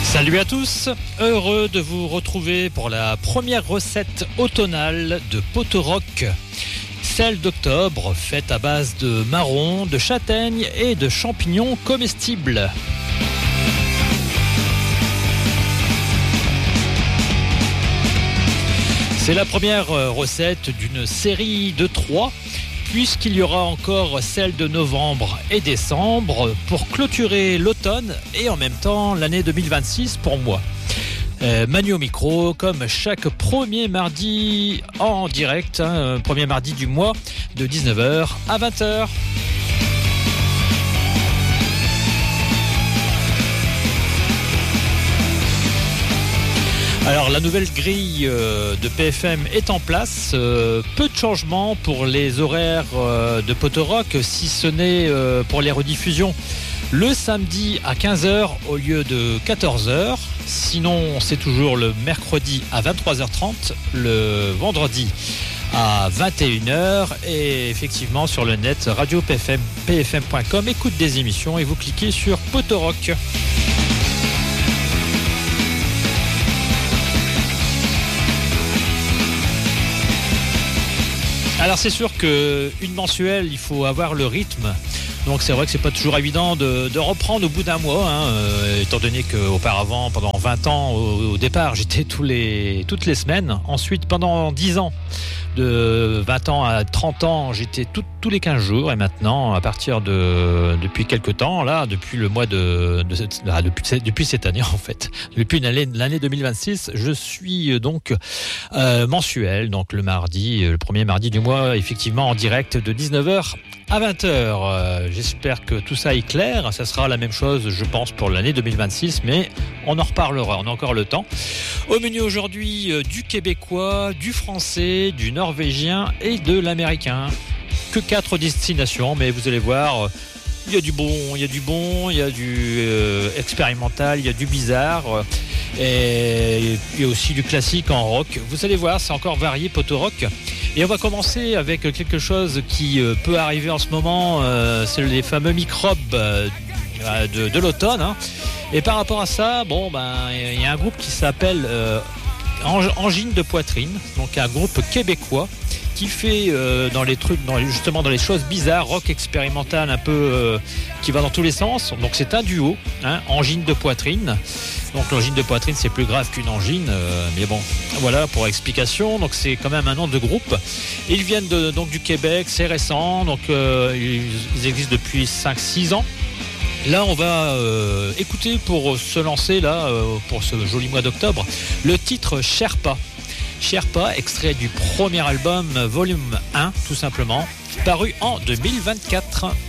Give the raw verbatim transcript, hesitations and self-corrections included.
Salut à tous, heureux de vous retrouver pour la première recette automnale de Potorock. Celle d'octobre, faite à base de marrons, de châtaignes et de champignons comestibles. C'est la première recette d'une série de trois, puisqu'il y aura encore celle de novembre et décembre pour clôturer l'automne et en même temps l'année deux mille vingt-six pour moi. Euh, Manu au micro, comme chaque premier mardi en direct, hein, premier mardi du mois, de dix-neuf heures à vingt heures. Alors la nouvelle grille euh, de P F M est en place, euh, peu de changements pour les horaires euh, de Potorock, si ce n'est euh, pour les rediffusions le samedi à quinze heures au lieu de quatorze heures. Sinon c'est toujours le mercredi à vingt-trois heures trente, le vendredi à vingt et une heures et effectivement sur le net radio p f m p f m point com, écoute des émissions et vous cliquez sur Potorock. Alors c'est sûr qu'une mensuelle, il faut avoir le rythme. Donc c'est vrai que c'est pas toujours évident de, de reprendre au bout d'un mois, hein, euh, étant donné qu'auparavant, pendant vingt ans, au, au départ, j'étais tous les, toutes les semaines. Ensuite, pendant dix ans, de vingt ans à trente ans, j'étais tout, tous les quinze jours. Et maintenant, à partir de depuis quelques temps, là, depuis le mois de, de cette, là, depuis, depuis cette année en fait, depuis l'année, l'année deux mille vingt-six, je suis donc euh, mensuel, donc le mardi, le premier mardi du mois, effectivement en direct de dix-neuf heures à vingt heures. Euh, j'espère que tout ça est clair. Ça sera la même chose, je pense, pour l'année deux mille vingt-six, mais on en reparlera, on a encore le temps. Au menu aujourd'hui, euh, du québécois, du français, du norvégien et de l'américain. Que quatre destinations, mais vous allez voir, euh, il y a du bon, il y a du bon, il y a du euh, expérimental, il y a du bizarre. Euh, et il y a aussi du classique en rock. Vous allez voir, c'est encore varié, Potorock. Et on va commencer avec quelque chose qui euh, peut arriver en ce moment, euh, c'est les fameux microbes euh, de, de l'automne. Hein. Et par rapport à ça, bon, ben, il y a un groupe qui s'appelle euh, Angine de Poitrine, donc un groupe québécois qui fait euh, dans les trucs, dans, justement dans les choses bizarres, rock expérimental un peu euh, qui va dans tous les sens. Donc c'est un duo, hein, Angine de Poitrine. Donc l'angine de poitrine c'est plus grave qu'une angine, euh, mais bon, voilà pour explication. Donc c'est quand même un nom de groupe. Ils viennent de, donc du Québec, c'est récent, donc euh, ils, ils existent depuis cinq six ans. Là on va euh, écouter pour se lancer là euh, pour ce joli mois d'octobre le titre Sherpa. Sherpa, extrait du premier album volume un tout simplement, paru en deux mille vingt-quatre.